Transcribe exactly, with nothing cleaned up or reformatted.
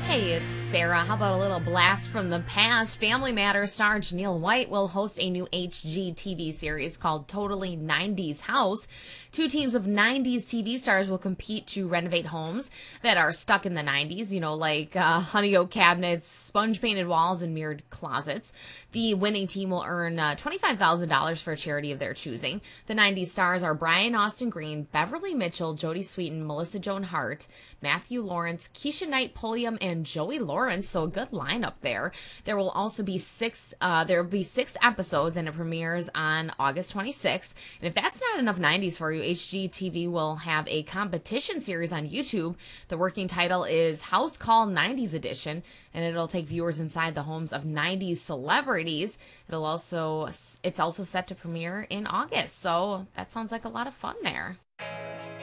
Hey, it's Sarah. How about a little blast from the past? Family Matters star Janelle White will host a new H G T V series called Totally nineties House. Two teams of nineties T V stars will compete to renovate homes that are stuck in the nineties, you know, like uh, honey oak cabinets, sponge painted walls, and mirrored closets. The winning team will earn uh, twenty-five thousand dollars for a charity of their choosing. The nineties stars are Brian Austin Green, Beverly Mitchell, Jodie Sweetin, Melissa Joan Hart, Matthew Lawrence, Keisha Knight Pulliam, and Joey Lawrence. So a good lineup there. There will also be six. Uh, there will be six episodes, and it premieres on August twenty-sixth. And if that's not enough nineties for you, H G T V will have a competition series on YouTube. The working title is House Call nineties Edition, and it'll take viewers inside the homes of nineties celebrities. It'll also it's also set to premiere in August. So that sounds like a lot of fun there.